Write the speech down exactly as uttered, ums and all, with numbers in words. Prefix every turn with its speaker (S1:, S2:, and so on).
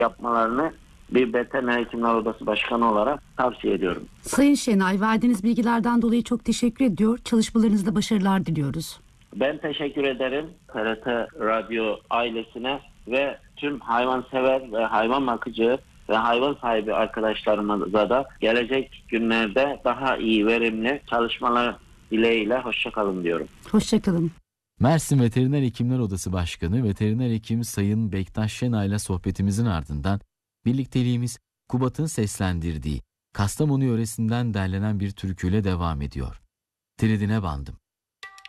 S1: yapmalarını bir Veteriner Hekimler Odası Başkanı olarak tavsiye ediyorum.
S2: Sayın Şenay, verdiğiniz bilgilerden dolayı çok teşekkür ediyor. Çalışmalarınızda başarılar diliyoruz.
S1: Ben teşekkür ederim T R T Radyo ailesine ve tüm hayvansever ve hayvan bakıcı ve hayvan sahibi arkadaşlarımıza da gelecek günlerde daha iyi, verimli çalışmalar dileğiyle hoşçakalın diyorum.
S2: Hoşçakalın.
S3: Mersin Veteriner Hekimler Odası Başkanı Veteriner Hekim Sayın Bektaş Şenay'la sohbetimizin ardından birlikteliğimiz Kubat'ın seslendirdiği Kastamonu yöresinden derlenen bir türküyle devam ediyor. Tridine bandım.